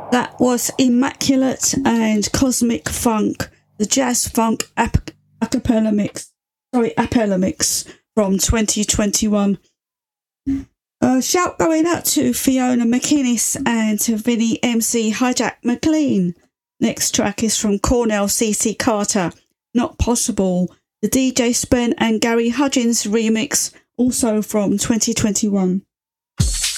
That was Immaculate and Cosmic Funk, the Jazz Funk Acapella Mix. Appella Mix from 2021. Shout going out to Fiona McInnes and to Vinnie MC Hijack McLean. Next track is from Cornell CC Carter, Not Possible, the DJ Spen and Gary Hudgens remix, also from 2021.